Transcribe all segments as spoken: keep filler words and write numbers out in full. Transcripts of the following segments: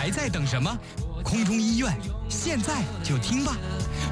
还在等什么？空中医院现在就听吧。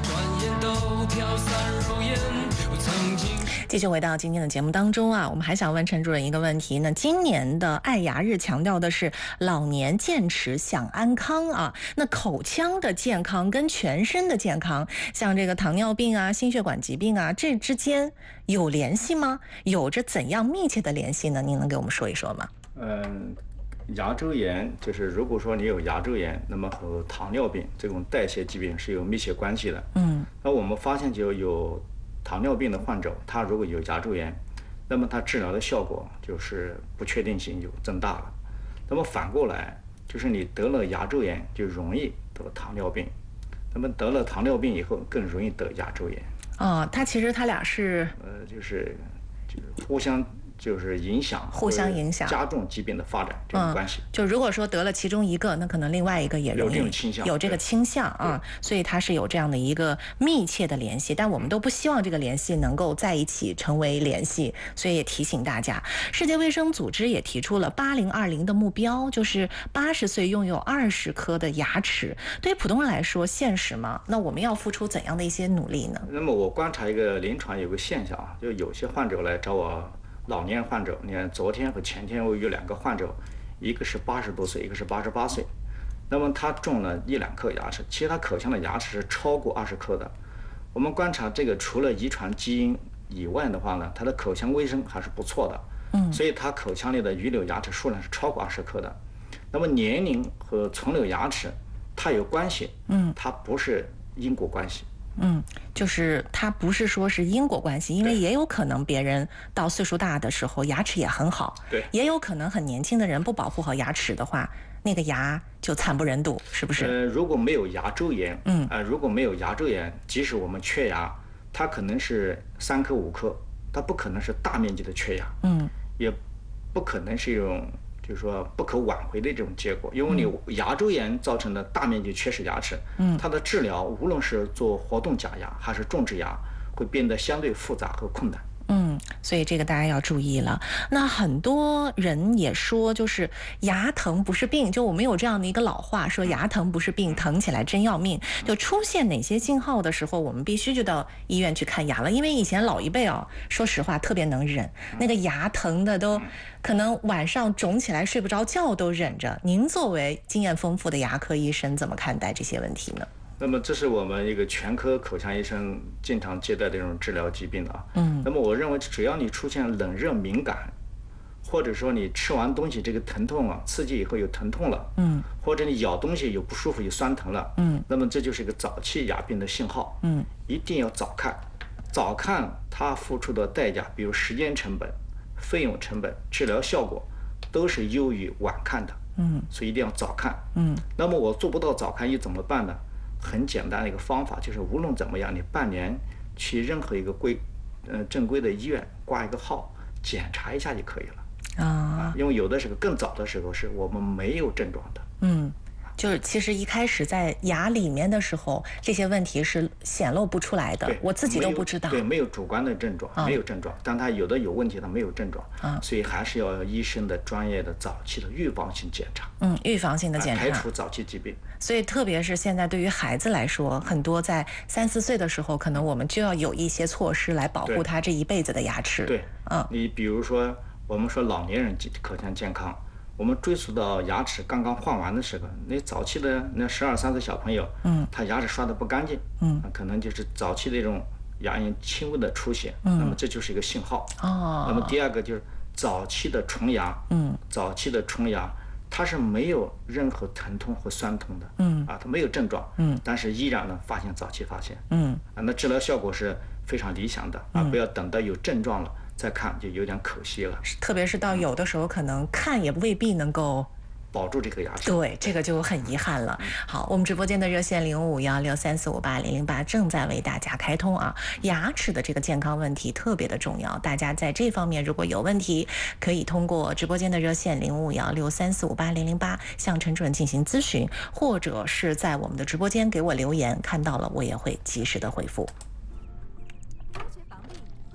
继续回到今天的节目当中啊，我们还想问陈主任一个问题呢。今年的爱牙日强调的是老年健齿享安康啊，那口腔的健康跟全身的健康，像这个糖尿病啊、心血管疾病啊，这之间有联系吗？有着怎样密切的联系呢？您能给我们说一说吗？ 嗯，牙周炎就是如果说你有牙周炎，那么和糖尿病这种代谢疾病是有密切关系的。 嗯， 那我们发现就有糖尿病的患者，他如果有牙周炎，那么他治疗的效果就是不确定性就增大了。那么反过来，就是你得了牙周炎就容易得糖尿病，那么得了糖尿病以后更容易得牙周炎。 哦，它其实它俩是呃，就是就是互相。就是影响， 互相影响， 加重疾病的发展这种关系。 嗯、就如果说得了其中一个，那可能另外一个也容易有这种倾向， 有这个倾向啊，所以它是有这样的一个密切的联系。但我们都不希望这个联系能够在一起成为联系，所以也提醒大家，世界卫生组织也提出了八零二零的目标，就是八十岁拥有二十颗的牙齿。对于普通人来说，现实吗？那我们要付出怎样的一些努力呢？ 那么我观察一个临床有个现象啊，就有些患者来找我。老年患者，你看昨天和前天我有两个患者，一个是八十多岁，一个是八十八岁，那么他种了一两颗牙齿，其实他口腔的牙齿是超过二十颗的。我们观察这个除了遗传基因以外的话呢，他的口腔卫生还是不错的，嗯，所以他口腔里的余留牙齿数量是超过二十颗的。那么年龄和存留牙齿它有关系，嗯，它不是因果关系。 嗯，就是它不是说是因果关系，因为也有可能别人到岁数大的时候牙齿也很好， 对， 也有可能很年轻的人不保护好牙齿的话，那个牙就惨不忍睹，是不是？ 呃，如果没有牙周炎， 嗯， 啊、呃，如果没有牙周炎，即使我们缺牙，它可能是三颗五颗，它不可能是大面积的缺牙， 嗯， 也不可能是一种。就是说不可挽回的这种结果，因为你牙周炎造成的大面积缺失牙齿，嗯，它的治疗无论是做活动假牙还是种植牙，会变得相对复杂和困难。 嗯，所以这个大家要注意了。那很多人也说，就是牙疼不是病，就我们有这样的一个老话，说牙疼不是病，疼起来真要命。就出现哪些信号的时候，我们必须就到医院去看牙了。因为以前老一辈啊，说实话特别能忍，那个牙疼的都可能晚上肿起来睡不着觉都忍着。您作为经验丰富的牙科医生，怎么看待这些问题呢？ 那么这是我们一个全科口腔医生经常接待的这种治疗疾病啊。 嗯。 那么我认为，只要你出现冷热敏感，或者说你吃完东西这个疼痛啊，刺激以后有疼痛了， 嗯， 或者你咬东西有不舒服有酸疼了， 嗯， 那么这就是一个早期牙病的信号。 嗯， 一定要早看，早看它付出的代价，比如时间成本、费用成本、治疗效果，都是优于晚看的。 嗯， 所以一定要早看。 嗯， 那么我做不到早看医怎么办呢？很简单的一个方法，就是无论怎么样，你半年去任何一个规，呃正规的医院挂一个号，检查一下就可以了。 啊， 因为有的时候更早的时候是我们没有症状的。 嗯。就是其实一开始在牙里面的时候，这些问题是显露不出来的，我自己都不知道。 对，没有主观的症状， 啊、 没有症状，但他有的有问题，他没有症状， 啊， 所以还是要医生的专业的早期的预防性检查。 嗯，预防性的检查， 排除早期疾病。 所以特别是现在对于孩子来说，很多在三四岁的时候，可能我们就要有一些措施来保护他这一辈子的牙齿。 对， 嗯， 你比如说我们说老年人口腔健康。我们追溯到牙齿刚刚换完的时候，那早期的那十二三岁小朋友，嗯，他牙齿刷得不干净，嗯，可能就是早期的一种牙龈轻微的出血，嗯，那么这就是一个信号。 哦， 那么第二个就是早期的虫牙，嗯，早期的虫牙，它是没有任何疼痛和酸痛的，嗯，啊，它没有症状，嗯，但是依然能发现早期发现，嗯，啊，那治疗效果是非常理想的，啊，不要等到有症状了。再看就有点可惜了， 特别是到有的时候可能看也未必能够保住这个牙齿。 对，这个就很遗憾了。好，我们直播间的热线零五幺六三四五八零零八正在为大家开通啊。牙齿的这个健康问题特别的重要，大家在这方面如果有问题，可以通过直播间的热线零五幺六三四五八零零八向陈主任进行咨询，或者是在我们的直播间给我留言，看到了我也会及时的回复。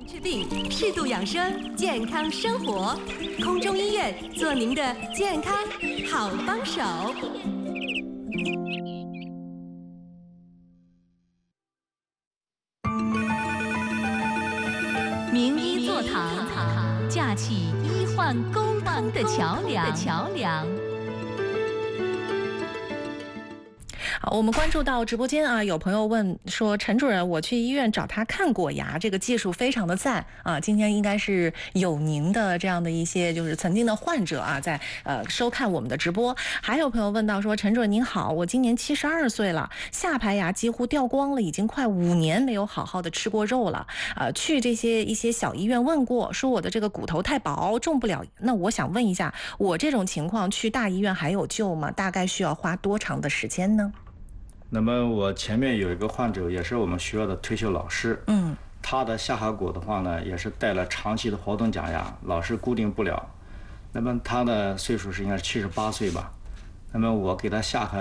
治病，适度养生，健康生活。空中医院做您的健康好帮手。名医座堂，架起医患沟通的桥梁。桥梁。 好，我们关注到直播间啊，有朋友问说，陈主任，我去医院找他看过牙，这个技术非常的赞啊。今天应该是有您的这样的一些就是曾经的患者啊，在呃收看我们的直播。还有朋友问到说，陈主任您好，我今年七十二岁了，下排牙几乎掉光了，已经快五年没有好好的吃过肉了。呃，去这些一些小医院问过，说我的这个骨头太薄，种不了。那我想问一下，我这种情况去大医院还有救吗？大概需要花多长的时间呢？ 那么我前面有一个患者，也是我们学校的退休老师，嗯，他的下颌骨的话呢，也是带了长期的活动假牙，老是固定不了。那么他的岁数是应该是七十八岁吧？那么我给他下颌